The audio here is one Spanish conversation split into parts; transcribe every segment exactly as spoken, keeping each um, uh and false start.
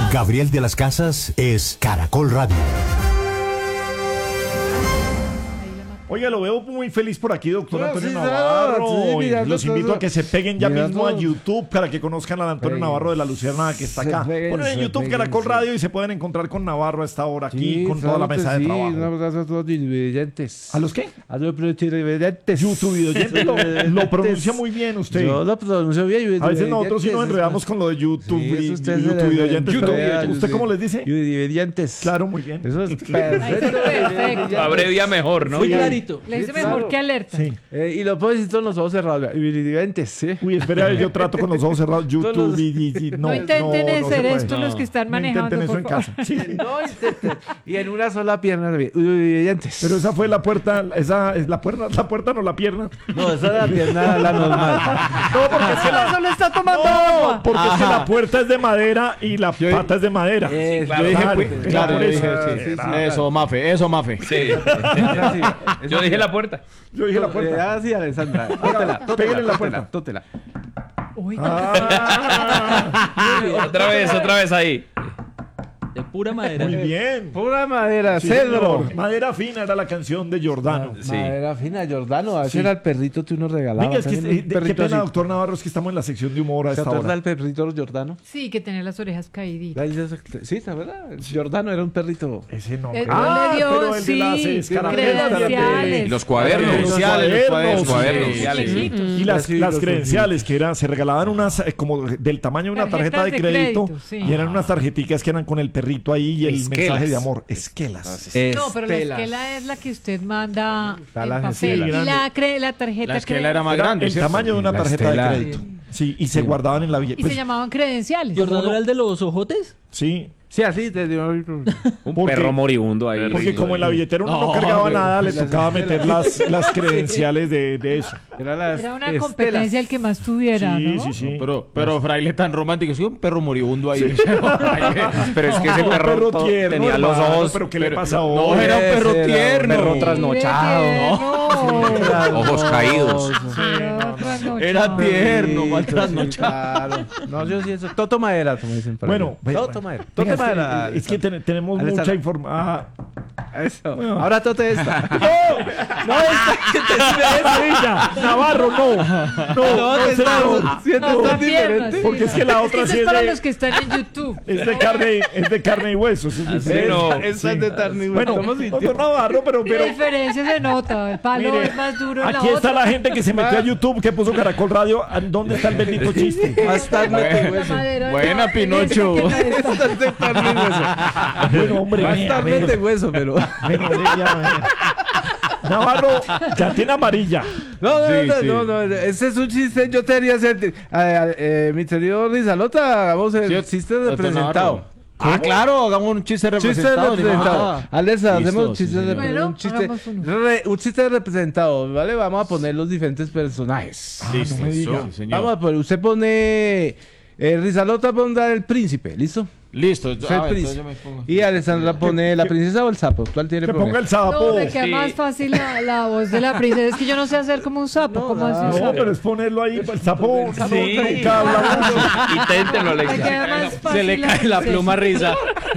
Gabriel de las Casas es Caracol Radio. Oiga, lo veo muy feliz por aquí, doctor No, Antonio sí, Navarro. sí, mira, Los todo, invito a que se peguen ya mira, mismo a todo. YouTube para que conozcan al Antonio Peguen. Navarro de la Luciérnaga que está Se acá. peguen, Ponen en se YouTube peguen, Caracol sí. Radio y se pueden encontrar con Navarro a esta hora aquí, Sí, con toda la claro mesa que de sí, trabajo. Un abrazo a todos los televidentes. ¿A los qué? A los televidentes. YouTube oyente lo, lo pronuncia muy bien usted. Yo lo pronuncio bien. A veces nosotros sí nos enredamos con lo de YouTube Sí, y eso usted YouTube se le- oyentes. YouTube pero oyentes, ¿usted sí. cómo les dice? Televidentes. Claro, muy bien. Eso es perfecto. Perfecto. Abrevia mejor, ¿no? Muy clarito. Le dice Sí, mejor claro. que alerta. Sí. Eh, y lo puedo decir con los ojos cerrados. Televidentes, sí. Uy, espera, yo trato con los ojos cerrados. YouTube Todos los- y, y- y- no, No, intenten no, no se hacer puede. esto los que están No manejando. intenten eso en por favor. casa. Sí. No, intenten. Y en una sola pierna. Televidentes. Pero esa fue la puerta, esa es la puerta, la puerta no la pierna. No, esa es la pierna la normal. No, porque es que la, Solo está tomando no, agua. porque es que Ajá. la puerta es de madera y la Yo- pata es de madera. Eh, claro, yo dije, claro, pues, claro, claro, yo eso, dije, sí, sí, sí, claro. eso, Mafe, eso, Mafe. Sí. Sí, Yo dije la puerta. Yo dije la puerta. Ah, sí, Alessandra. Tótela, tótela, Pégale en la tótela, puerta. tótela. Uy, Ah, Otra vez, otra vez ahí. De pura madera. muy bien. Pura madera, Sí, cedro. señor. Madera fina era la canción de Giordano. Sí. Madera fina, Jordano. A ese Sí. era el perrito que uno regalaba. Venga, es que también, eh, un de- qué perrito pena, así. doctor Navarro, es que estamos en la sección de humor a ¿Se esta acuerda hora. del perrito Jordano? sí, que tener las orejas caíditas. Ahí se- Sí, ¿se acuerda? Jordano era un perrito. Ese no. Eh, Ah, no le dio, pero el de las sí, escarapelas. credenciales. Y los cuadernos. Los Credenciales, cuadernos, los cuadernos. sí. Chiquitos. Y las, Sí, las los credenciales que eran, se regalaban unas eh, como del tamaño de una Tarjetas tarjeta de de crédito, crédito, sí. y eran unas tarjeticas que eran con el perrito ahí y el Esquelas. mensaje de amor. Esquelas. No, pero la esquela es la que usted manda Está en la papel. esquela. Y la, cre- la tarjeta La esquela era cre- más Era grande. el ¿cierto? tamaño de una La tarjeta estela. de crédito. Sí, y se guardaban en la billetera. Y se llamaban credenciales. ¿Jordano era el de los ojotes? Sí, Sí, así te dio. Un Porque- perro moribundo ahí. porque como en la billetera uno no, No, cargaba hombre. nada, le tocaba meter las, las credenciales de, de eso. Era, las Era una estelas. competencia el que más tuviera, Sí, ¿no? sí, sí. Pero, pero fraile tan romántico, sí, un perro moribundo ahí. Pero es que ese Un perro, perro todo- tierno, tenía los hermano, ojos. pero ¿qué le pasa No, hoy? era un perro Ese era un tierno. perro trasnochado, ¿no? Ojos caídos. Era tierno, Sí, mal sí, trasnochado. claro. No, yo sí eso. Toto madera, como dicen por Bueno, ahí. ve- Toto bueno. madera. Venga, Toto madera. es que ten- tenemos Alessandra. mucha información. Eso. Ahora tote esta. No, esta que te sube ella. Navarro, no. No, no, No, será- no, siento No, tan son piernas, diferente. sí. Porque es que la otra Eso sí es es para de- los que están en YouTube. Es de carne, es de carne y huesos. Es diferente. no. Esta es de carne y hueso. Bueno, Estamos doctor sintiendo. Navarro, pero, La pero diferencia se nota. El palo mire, es más duro en la aquí está otra. la gente que se metió a YouTube, que puso Caracol Radio. ¿Dónde está el bendito chiste? Bastante de hueso. Madera, Buena, no, Pinocho. esa que no está. Bastante de carne y hueso. Bueno, hombre, vea, Bastante de vea, hueso, pero. vea, vea, vea. Navarro, ya tiene amarilla. No, no, Sí, no, sí. no, no, ese es un chiste. Yo te haría hacer. Eh, eh, mi querido Rizalota, hagamos el Sí, chiste doctor representado. Navarro. Ah, claro, hagamos un chiste Chiste representado. ni representado. más. Alessa, Listo, hacemos un sí, chiste, señor. de- Bueno, un, chiste hagamos uno. re- un chiste representado, ¿vale? Vamos a poner los diferentes personajes. Listo, no me diga. sí, señor. Vamos a poner, usted pone. Eh, Rizalota pone el príncipe, ¿listo? Listo. Usted a el ver, príncipe. entonces yo me pongo. Y Alessandra pone la princesa o el sapo. ¿Cuál tiene Que poner? ponga el No, sapo. me queda Sí. más fácil la, la voz de la princesa. Es que yo no sé hacer como un sapo. ¿Cómo hace un No, sapo? pero es ponerlo ahí, el sapo. Sí. Sí. Habla mucho. Inténtenlo, Me Alexa. queda más fácil Se le cae la princesa. pluma risa.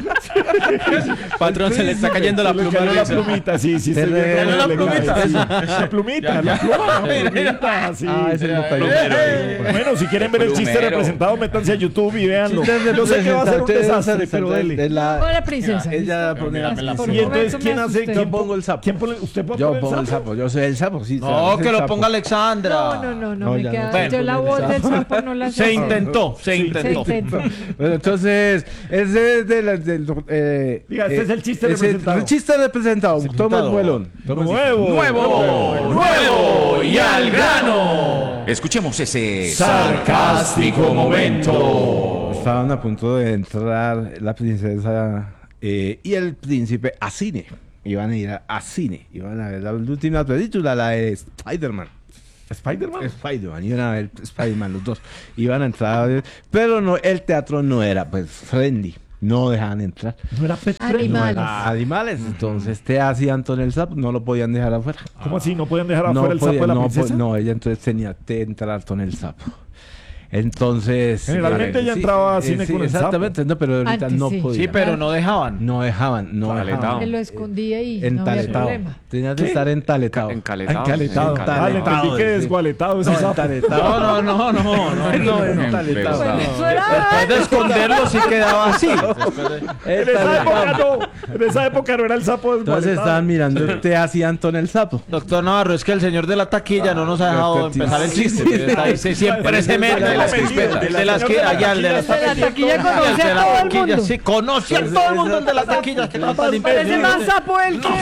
Patrón, se le está cayendo la Se le pluma cayó la risa. plumita, sí, sí. Se estoy le- viendo la cómo le plumita. cae, sí. La plumita, la pluma, la plumita, sí. Ah, ese no pegó. Bueno, si quieren ver el chiste Plumero. representado, métanse a YouTube y véanlo. Chistes Yo sé que va a ser un representantes desastre, pero de dele. la- Con la princesa. Ella pone la Mírame la Por Y un entonces, momento ¿quién me hace? asusté. ¿Quién Yo pongo el sapo. ¿Quién pone? ¿Usted puede Yo poner pongo el el sapo? sapo, yo soy el sapo, sí. No, es que el lo sapo. ponga Alexandra. No, no, no, no No, me ya queda. no. Bueno, Yo la voz del sapo no la sé. Se intentó, se Se intentó. intentó. Bueno, entonces, ese es de la, del... Eh, Diga, este es el chiste ese- representado. El chiste representado. Toma el vuelón. Nuevo. Nuevo, nuevo y al grano. Escuchemos ese Sarcástico momento. Estaban a punto de entrar la princesa eh, y el príncipe a cine. Iban a ir a, a cine. Iban a ver la última película, la de Spider-Man. ¿Spider-Man? Spider-Man, iban a ver Spider-Man los dos. Iban a entrar a ver, pero no, el teatro no era pues friendly. No dejaban entrar. No era pet friendly. Animales. Ah, animales. Entonces, te hacía Antonio el sapo, no lo podían dejar afuera. ¿Cómo así? ¿No podían dejar No afuera el sapo podía- de la no, princesa? po- no, ella entonces tenía que entrar con el sapo. Entonces... Generalmente eh, ya sí, entraba a eh, cine sí, con el exactamente, no, pero ahorita Antes no sí. podía. Sí, pero no dejaban. No dejaban, no Taletado. dejaban. Él lo escondía y no había Entaletado. problema. Tenías de ¿Qué? estar entaletado. Encaletado. Encaletado. Ah, le entendí que sí. desgualetado ese No, sapo. entaletado. No, no, no, no, no. No, entaletado. Empezado. Pues eso era Después de esconderlo sí quedaba así. En esa época no. En esa época no era el sapo Entonces desgualetado. estaban mirando te hacía Antón el sapo. Doctor Navarro, es que el señor de la taquilla no nos ha dejado Doctor, empezar el sí, chiste. sí, Está ahí, se- siempre se mete. de las crispetas. De las que allá, el de las De la taquilla El conoce de a la todo el taquilla, mundo. sí, conoce a todo el mundo el de la taquilla. Que no tan Parece más sapo él que...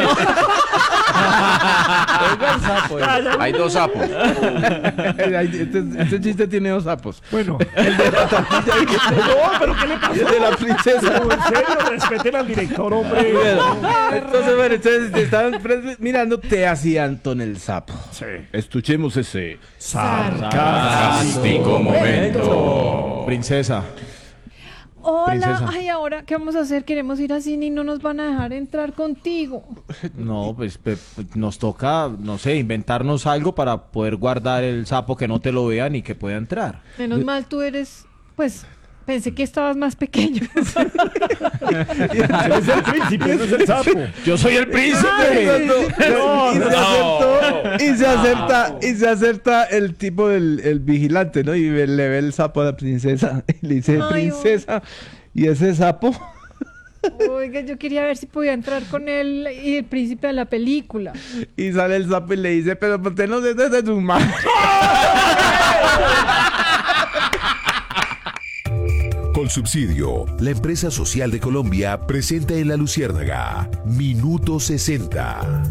Oiga el sapo. eh. Hay dos sapos. Este, este chiste tiene dos sapos. Bueno. El de la taquilla y No, pero ¿qué le pasó? el de la princesa. En serio, respeten al director, hombre. Entonces, bueno, entonces te estaban pre- mirando, te hacía Antón el sapo. Sí. Escuchemos ese. Castigo momento. Princesa. Hola, Princesa. ay, ahora, ¿qué vamos a hacer? Queremos ir a cine y no nos van a dejar entrar contigo. No, pues pe- pe- nos toca, no sé, inventarnos algo para poder guardar el sapo que no te lo vean y que pueda entrar. Menos mal tú eres, pues, pensé que estabas más pequeño. Él es el príncipe, no es el sapo. Yo soy el príncipe. y, se acertó, y se acerta, y se acerta el tipo del el vigilante, ¿no? Y ve- le ve el sapo a la princesa y le dice, Ay, princesa, ¿y ese sapo? Oiga, yo quería ver si podía entrar con él y el príncipe a la película. Y sale el sapo y le dice, pero ¿por qué no se desde tus manos? Colsubsidio, la empresa social de Colombia, presenta en La Luciérnaga Minuto sesenta.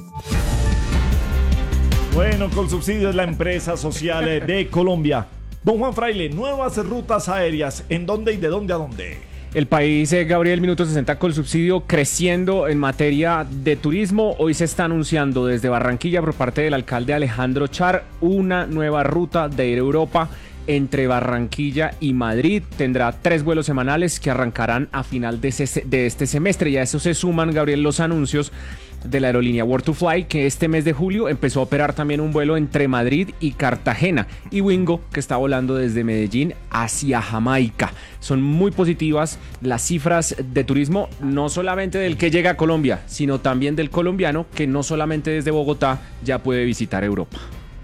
Bueno, Colsubsidio es la empresa social eh, de Colombia. Don Juan Fraile, nuevas rutas aéreas. ¿En dónde y de dónde a dónde? El país, eh, Gabriel, minuto sesenta con subsidio creciendo en materia de turismo. Hoy se está anunciando desde Barranquilla por parte del alcalde Alejandro Char una nueva ruta de ir a Europa entre Barranquilla y Madrid. Tendrá tres vuelos semanales que arrancarán a final de, ese- de este semestre. Y a eso se suman, Gabriel, los anuncios de la aerolínea World to Fly, que este mes de julio empezó a operar también un vuelo entre Madrid y Cartagena, y Wingo, que está volando desde Medellín hacia Jamaica. Son muy positivas las cifras de turismo, no solamente del que llega a Colombia, sino también del colombiano, que no solamente desde Bogotá ya puede visitar Europa.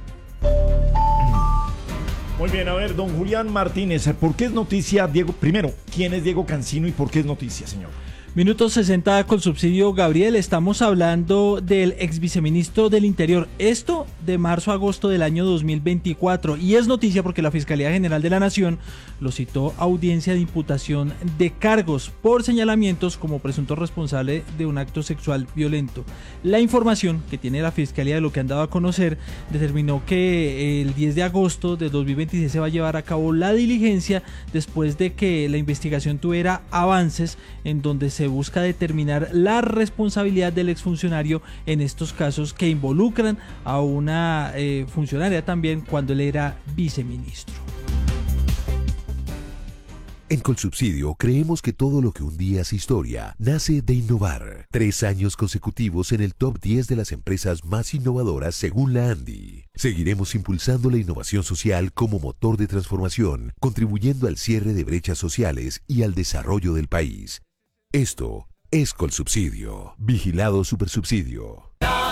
Muy bien, a ver, don Julián Martínez, ¿por qué es noticia Diego? Primero, ¿quién es Diego Cancino y por qué es noticia, señor? Minuto sesenta con subsidio, Gabriel. Estamos hablando del ex viceministro del Interior. Esto de marzo a agosto del año dos mil veinticuatro. Y es noticia porque la Fiscalía General de la Nación lo citó a audiencia de imputación de cargos por señalamientos como presunto responsable de un acto sexual violento. La información que tiene la Fiscalía de lo que han dado a conocer determinó que el diez de agosto de dos mil veintiséis se va a llevar a cabo la diligencia después de que la investigación tuviera avances en donde se busca determinar la responsabilidad del exfuncionario en estos casos que involucran a una eh, funcionaria también cuando él era viceministro. En Colsubsidio creemos que todo lo que un día es historia nace de innovar. Tres años consecutivos en el top diez de las empresas más innovadoras según la ANDI. Seguiremos impulsando la innovación social como motor de transformación, contribuyendo al cierre de brechas sociales y al desarrollo del país. Esto es Colsubsidio. Vigilado Supersubsidio.